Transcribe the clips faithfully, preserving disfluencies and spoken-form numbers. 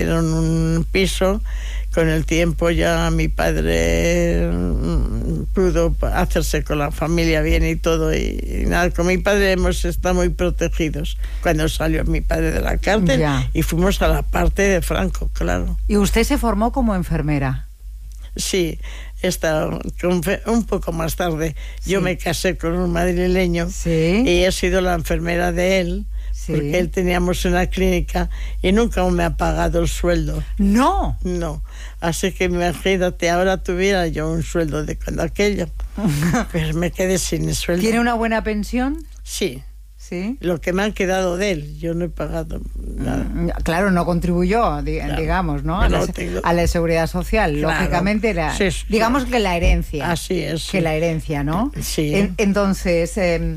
dieron un piso. Con el tiempo ya mi padre pudo hacerse con la familia bien y todo, y, y nada, con mi padre hemos estado muy protegidos cuando salió mi padre de la cárcel. Ya. Y fuimos a la parte de Franco, claro. ¿Y usted se formó como enfermera? Sí, esta, un poco más tarde. Sí. Yo me casé con un madrileño. Sí. Y he sido la enfermera de él. Sí. Porque él teníamos una clínica y nunca me ha pagado el sueldo. ¿No? No. Así que imagínate, ahora tuviera yo un sueldo de cuando aquello, pues me quedé sin el sueldo. ¿Tiene una buena pensión? Sí. ¿Sí? Lo que me han quedado de él, yo no he pagado nada. Claro, no contribuyó, digamos, ¿no? A la, a la seguridad social, claro. Lógicamente, la, sí, sí. digamos que la herencia. Así es. Que sí. La herencia, ¿no? Sí. En, entonces... Eh,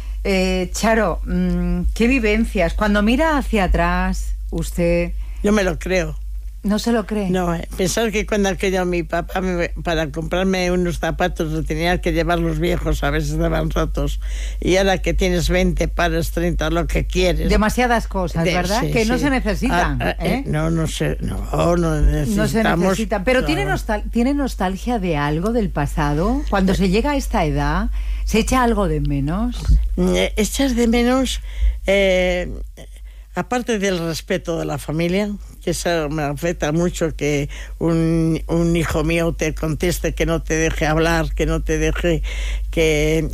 Eh, Charo, ¿qué vivencias? Cuando mira hacia atrás, usted... Yo me lo creo. ¿No se lo cree? No, eh, pensar que cuando aquello mi papá, me, para comprarme unos zapatos, lo tenía que llevar los viejos, a veces estaban rotos. Y ahora que tienes veinte pares, treinta, lo que quieres. Demasiadas cosas, de, ¿verdad? Sí, que sí. No se necesitan. Ah, ah, ¿eh? No, no sé, no, no necesitamos. No se necesitan. Pero claro. ¿tiene, nostal ¿tiene nostalgia de algo del pasado? Cuando se llega a esta edad, ¿se echa algo de menos? Eh, echas de menos... Eh, aparte del respeto de la familia, que eso me afecta mucho, que un, un hijo mío te conteste, que no te deje hablar, que no te deje, que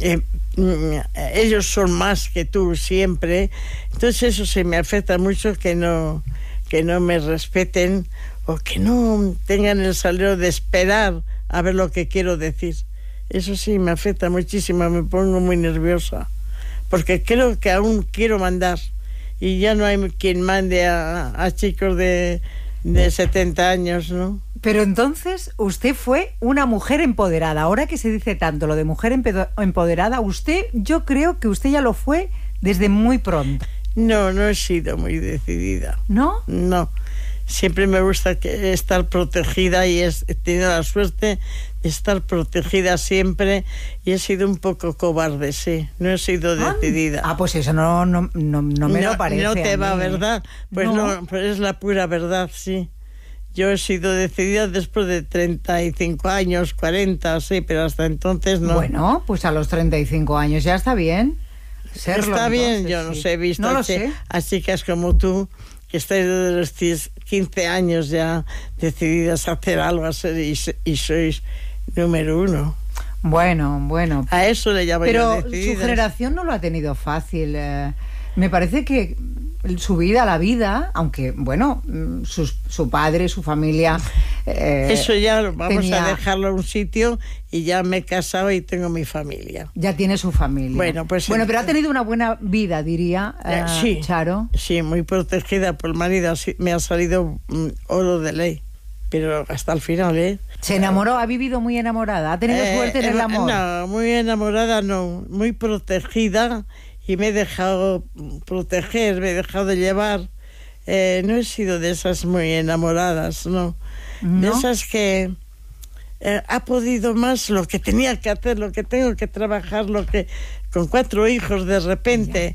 eh, ellos son más que tú siempre. Entonces eso sí me afecta mucho, que no, que no me respeten o que no tengan el salero de esperar a ver lo que quiero decir. Eso sí me afecta muchísimo, me pongo muy nerviosa, porque creo que aún quiero mandar. Y ya no hay quien mande a, a chicos de, de setenta años, ¿no? Pero entonces usted fue una mujer empoderada. Ahora que se dice tanto lo de mujer empoderada, usted, yo creo que usted ya lo fue desde muy pronto. No, no he sido muy decidida. ¿No? No. Siempre me gusta que estar protegida y es, he tenido la suerte de estar protegida siempre, y he sido un poco cobarde, sí. No he sido decidida. Ah, pues eso no, no, no, no me no, lo parece. No te va, ¿verdad? Pues no. no, pues es la pura verdad, sí. Yo he sido decidida después de treinta y cinco años, cuarenta, sí, pero hasta entonces no. Bueno, pues a los treinta y cinco años ya está bien. Serlo, está bien, entonces, yo no sí. sé, he visto no lo que, sé. a chicas como tú, que estáis desde los quince años ya decididas a hacer algo, a ser, y, y sois número uno. Bueno, bueno. A eso le llamo Pero yo decididas. Su generación no lo ha tenido fácil. Eh, me parece que su vida, la vida, aunque, bueno, su, su padre, su familia... Eh, eso ya vamos tenía... a dejarlo en un sitio, y ya me he casado y tengo mi familia. Ya tiene su familia. Bueno, pues... Bueno, pero ha tenido una buena vida, diría, eh, sí, Charo. Sí, muy protegida por el marido. Me ha salido um, oro de ley. Pero hasta el final, ¿eh? ¿Se enamoró? ¿Ha vivido muy enamorada? ¿Ha tenido eh, suerte en el amor? No, muy enamorada no. Muy protegida, y me he dejado proteger, me he dejado llevar. Eh, no he sido de esas muy enamoradas, no. ¿No? De esas que eh, ha podido más lo que tenía que hacer, lo que tengo que trabajar, lo que... Con cuatro hijos de repente,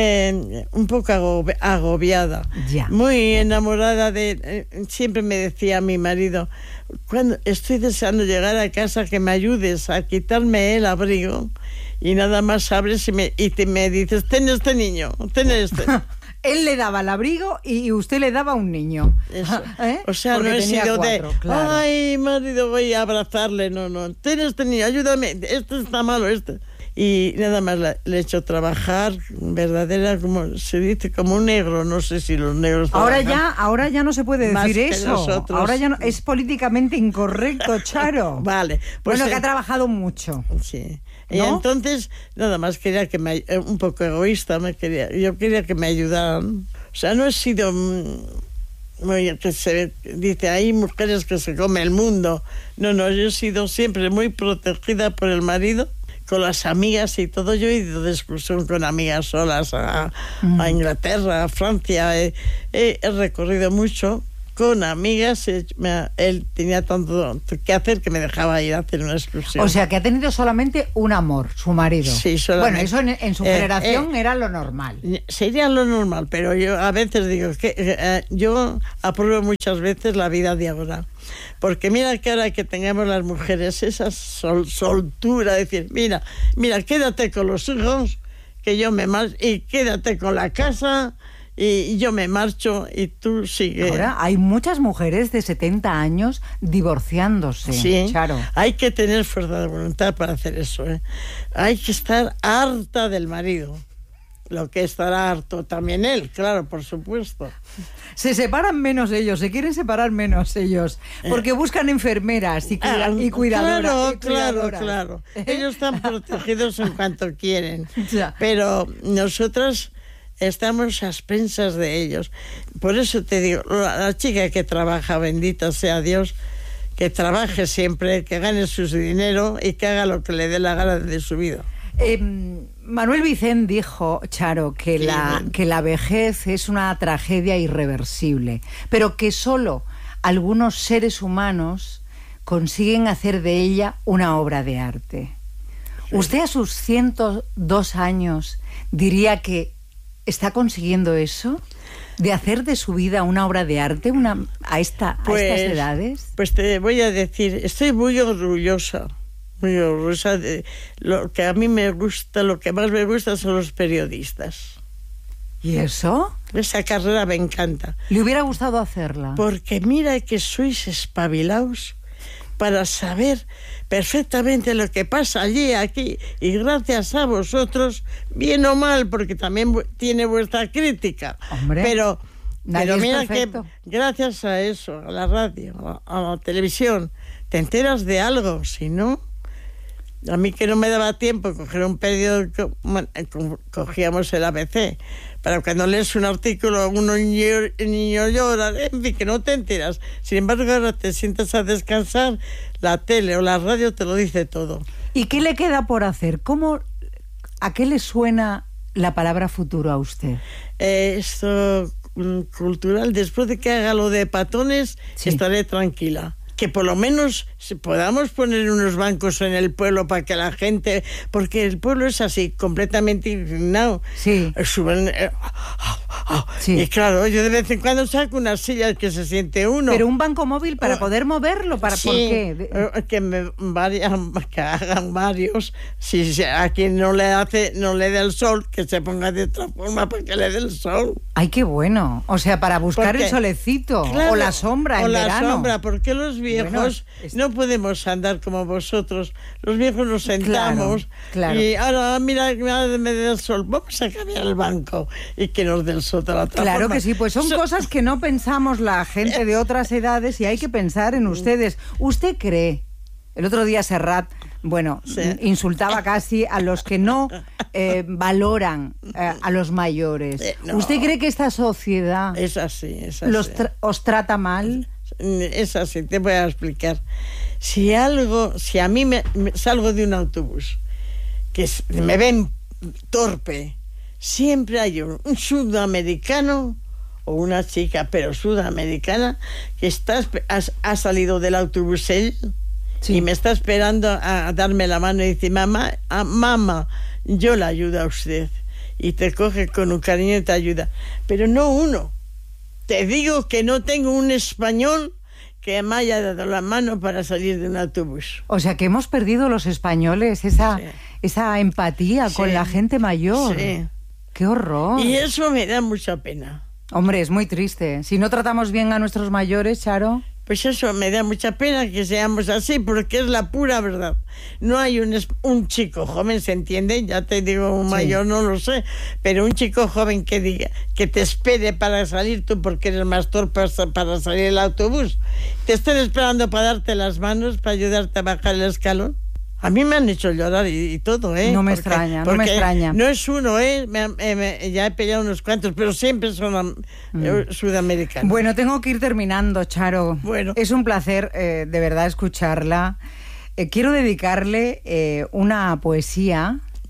eh, un poco agobi agobiada, ya. Muy enamorada de... Eh, siempre me decía mi marido, cuando estoy deseando llegar a casa, que me ayudes a quitarme el abrigo, y nada más abres y me, y te, me dices, ten este niño, ten este. Él le daba el abrigo y usted le daba un niño. Eso. ¿Eh? O sea, Porque no he sido cuatro, de, claro. Ay, marido, voy a abrazarle, no, no, ten este niño, ayúdame, este está malo, este. Y nada más la, le he hecho trabajar, verdadera, como se dice, como un negro. No sé si los negros ahora ya ahora ya no se puede decir eso. Ahora ya no, es políticamente incorrecto, Charo. Vale. Pues bueno, eh, que ha trabajado mucho. Sí. Y ¿no? Entonces, nada más quería que me... Un poco egoísta, me quería, yo quería que me ayudaran. O sea, no he sido... Muy, que se dice, hay mujeres que se comen el mundo. No, no, yo he sido siempre muy protegida por el marido, con las amigas y todo. Yo he ido de excursión con amigas solas a, mm. a Inglaterra, a Francia. He, he, he recorrido mucho, con amigas. Él tenía tanto que hacer que me dejaba ir a hacer una excursión. O sea, que ha tenido solamente un amor, su marido. Sí, solamente. Bueno, eso en, en su eh, generación eh, era lo normal. Sería lo normal, pero yo a veces digo que eh, yo apruebo muchas veces la vida de ahora. Porque mira que ahora que tengamos las mujeres esa sol, soltura, decir, mira, mira, quédate con los hijos, que yo me marcho, y quédate con la casa, y yo me marcho, y tú sigues. Ahora hay muchas mujeres de setenta años divorciándose, sí, Charo. Hay que tener fuerza de voluntad para hacer eso, ¿eh? Hay que estar harta del marido. Lo que estará harto también él, claro, por supuesto. Se separan menos ellos, se quieren separar menos ellos, porque buscan enfermeras y, cuida- y cuidadoras. Claro, y cuidadoras. claro, claro. Ellos están protegidos en cuanto quieren. Ya. Pero nosotras estamos a expensas de ellos. Por eso te digo, la, la chica que trabaja, bendita sea Dios, que trabaje siempre, que gane su dinero y que haga lo que le dé la gana de su vida. Eh, Manuel Vicent dijo, Charo, que la, que la vejez es una tragedia irreversible, pero que solo algunos seres humanos consiguen hacer de ella una obra de arte. Sí. ¿Usted a sus ciento dos años diría que está consiguiendo eso? ¿De hacer de su vida una obra de arte una, a, esta, pues, a estas edades? Pues te voy a decir, estoy muy orgullosa. Muy orgullosa de lo que a mí me gusta, lo que más me gusta son los periodistas. ¿Y eso? Esa carrera me encanta. ¿Le hubiera gustado hacerla? Porque mira que sois espabilados para saber perfectamente lo que pasa allí, aquí, y gracias a vosotros, bien o mal, porque también tiene vuestra crítica. Hombre, pero, pero mira perfecto. que gracias a eso, a la radio, a, a la televisión, te enteras de algo, si no... A mí que no me daba tiempo coger un periódico, cogíamos el A B C. Para cuando lees un artículo, uno niño, niño llora, en fin, que no te enteras. Sin embargo, ahora te sientas a descansar, la tele o la radio te lo dice todo. ¿Y qué le queda por hacer? ¿Cómo, ¿A qué le suena la palabra futuro a usted? Eh, esto mm, cultural, después de que haga lo de patones, sí, estaré tranquila. Que por lo menos podamos poner unos bancos en el pueblo para que la gente... Porque el pueblo es así, completamente indignado. Sí. Suben... Eh, oh, oh, sí. Y claro, yo de vez en cuando saco una silla que se siente uno. Pero un banco móvil para oh, poder moverlo, ¿para sí, por qué? Eh, que, me vayan, que hagan varios. Si, si a quien no le hace, no le dé el sol, que se ponga de otra forma para que le dé el sol. Ay, qué bueno. O sea, para buscar porque, el solecito, claro, o la sombra o en la verano. sombra, porque los viejos bueno, es... no podemos andar como vosotros. Los viejos nos sentamos, claro, claro. y ahora mira, mira me dé el sol, vamos a cambiar el banco y que nos dé el sol de la otra Claro forma. que sí, pues son so... cosas que no pensamos la gente de otras edades y hay que pensar en ustedes. ¿Usted cree? El otro día Serrat, bueno, sí, insultaba casi a los que no eh, valoran eh, a los mayores. Eh, no. ¿Usted cree que esta sociedad es así, es así. Los tra- os trata mal? Es así, te voy a explicar. Si algo, si a mí me, me salgo de un autobús, que me ven torpe, siempre hay un, un sudamericano o una chica, pero sudamericana, que está, ha, ha salido del autobús él, sí, y me está esperando a, a darme la mano y dice, mamá, a, mamá, yo la ayudo a usted. Y te coge con un cariño y te ayuda. Pero no uno. Te digo que no tengo un español que me haya dado la mano para salir de un autobús. O sea, que hemos perdido los españoles esa, sí, esa empatía, sí, con la gente mayor. Sí. ¡Qué horror! Y eso me da mucha pena. Hombre, es muy triste. Si no tratamos bien a nuestros mayores, Charo... Pues eso, me da mucha pena que seamos así, porque es la pura verdad. No hay un, un chico joven, ¿se entiende? Ya te digo, un mayor, sí, no lo sé, pero un chico joven que diga, que te espere para salir tú porque eres más torpe para salir el autobús, te estén esperando para darte las manos, para ayudarte a bajar el escalón. A mí me han hecho llorar y, y todo, ¿eh? No me porque, extraña, no me extraña. No es uno, ¿eh? Me, me, me, ya he pillado unos cuantos, pero siempre son mm. eh, sudamericanos. Bueno, tengo que ir terminando, Charo. Bueno. Es un placer, eh, de verdad, escucharla. Eh, quiero dedicarle eh, una poesía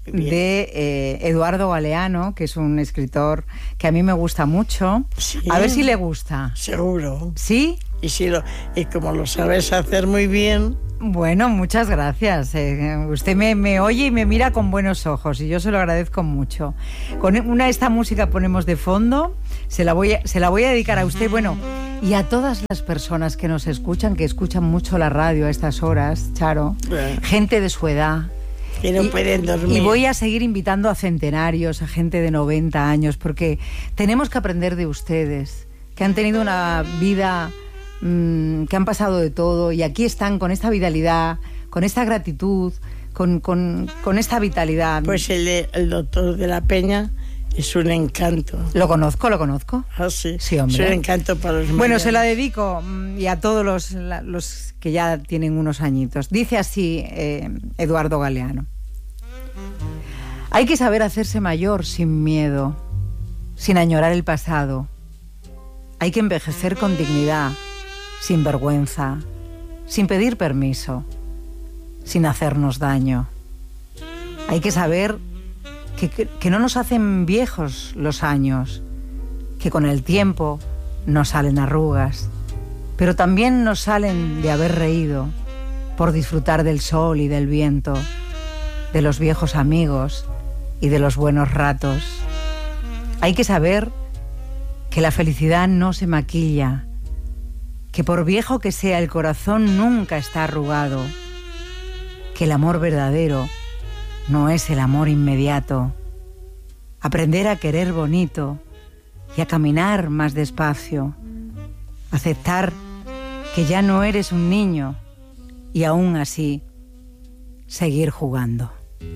de eh, Eduardo Galeano, que es un escritor que a mí me gusta mucho. Sí, a ver si le gusta. Seguro. ¿Sí? Y, si lo, y como lo sabes hacer muy bien... Bueno, muchas gracias. Eh, usted me, me oye y me mira con buenos ojos y yo se lo agradezco mucho. Con una esta música ponemos de fondo, se la voy a, se la voy a dedicar a usted, bueno, y a todas las personas que nos escuchan, que escuchan mucho la radio a estas horas, Charo, Bueno. gente de su edad. Que no y, pueden dormir. Y voy a seguir invitando a centenarios, a gente de noventa años, porque tenemos que aprender de ustedes, que han tenido una vida... que han pasado de todo y aquí están con esta vitalidad, con esta gratitud, con, con, con esta vitalidad. Pues el, el doctor de la Peña es un encanto. Lo conozco, lo conozco. Ah, sí. Sí, hombre. Es un encanto para los Bueno, mayores. se la dedico y a todos los, los que ya tienen unos añitos. Dice así eh, Eduardo Galeano: hay que saber hacerse mayor sin miedo, sin añorar el pasado. Hay que envejecer con dignidad, sin vergüenza, sin pedir permiso, sin hacernos daño. Hay que saber que, que, que no nos hacen viejos los años, que con el tiempo nos salen arrugas, pero también nos salen de haber reído, por disfrutar del sol y del viento, de los viejos amigos y de los buenos ratos. Hay que saber que la felicidad no se maquilla, que por viejo que sea el corazón nunca está arrugado, que el amor verdadero no es el amor inmediato. Aprender a querer bonito y a caminar más despacio, aceptar que ya no eres un niño y aún así seguir jugando.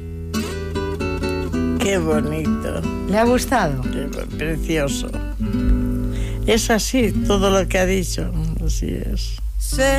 Qué bonito. ¿Le ha gustado? Qué precioso. Es así todo lo que ha dicho. Así es.